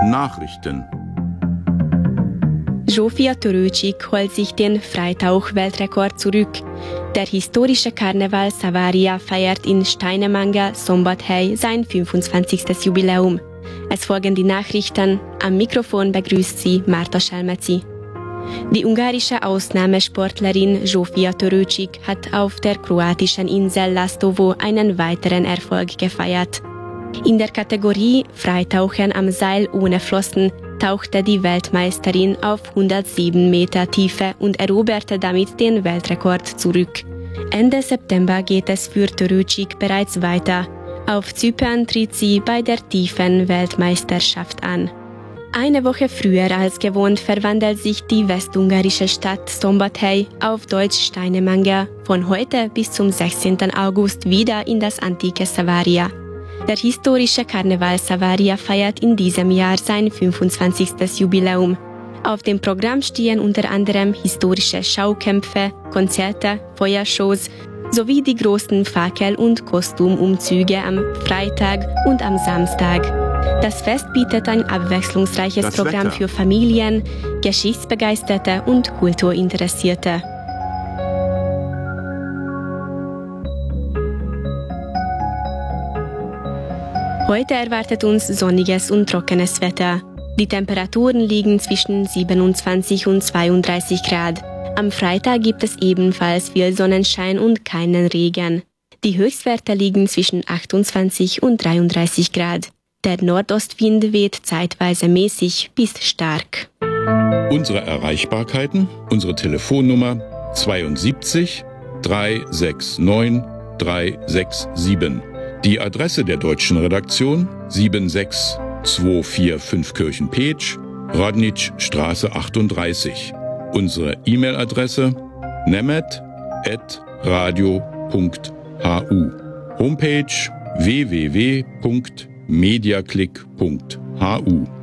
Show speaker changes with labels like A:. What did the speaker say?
A: Nachrichten.
B: Zsófia Törőcsik holt sich den Freitauch-Weltrekord zurück. Der historische Karneval Savaria feiert in Steinemanga, Szombathely, sein 25. Jubiläum. Es folgen die Nachrichten. Am Mikrofon begrüßt sie Marta Selmeci. Die ungarische Ausnahmesportlerin Zsófia Törőcsik hat auf der kroatischen Insel Lastovo einen weiteren Erfolg gefeiert. In der Kategorie Freitauchen am Seil ohne Flossen tauchte die Weltmeisterin auf 107 Meter Tiefe und eroberte damit den Weltrekord zurück. Ende September geht es für Törőcsik bereits weiter. Auf Zypern tritt sie bei der tiefen Weltmeisterschaft an. Eine Woche früher als gewohnt verwandelt sich die westungarische Stadt Szombathely, auf Deutsch Steinemanga, von heute bis zum 16. August wieder in das antike Savaria. Der historische Karneval Savaria feiert in diesem Jahr sein 25. Jubiläum. Auf dem Programm stehen unter anderem historische Schaukämpfe, Konzerte, Feuershows sowie die großen Fackel- und Kostümumzüge am Freitag und am Samstag. Das Fest bietet ein abwechslungsreiches Programm für Familien, Geschichtsbegeisterte und Kulturinteressierte. Heute erwartet uns sonniges und trockenes Wetter. Die Temperaturen liegen zwischen 27 und 32 Grad. Am Freitag gibt es ebenfalls viel Sonnenschein und keinen Regen. Die Höchstwerte liegen zwischen 28 und 33 Grad. Der Nordostwind weht zeitweise mäßig bis stark.
A: Unsere Erreichbarkeiten, unsere Telefonnummer 72 369 367. Die Adresse der deutschen Redaktion 76245 Kirchenpetsch, Rodnitschstraße 38. Unsere E-Mail-Adresse nemet@radio.hu. Homepage www.mediaclick.hu.